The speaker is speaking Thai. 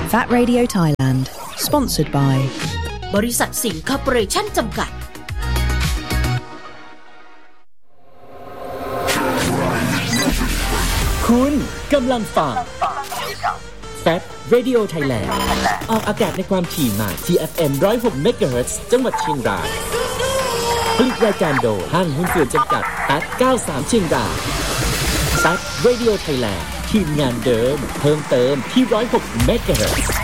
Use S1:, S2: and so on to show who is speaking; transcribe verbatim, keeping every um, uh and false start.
S1: V A T Radio Thailand Sponsored by
S2: บริษัทสิงห์คอร์ปอเรชั่นจำกัด
S3: คุณกำลังฟัง แฟต Radio Thailand ออกอากาศในความถี่ใหม่ ที่ เอฟ เอ็ม หนึ่งร้อยหก เมกะเฮิรตซ์ จังหวัดเชียงรายผลิตรายการโดยห้างหุ้นส่วนจำกัด แอท เก้าสิบสาม เชียงราย แฟต Radio Thailand ทีมงานเดิมเพิ่มเติมที่ หนึ่งร้อยหก เมกะเฮิรตซ์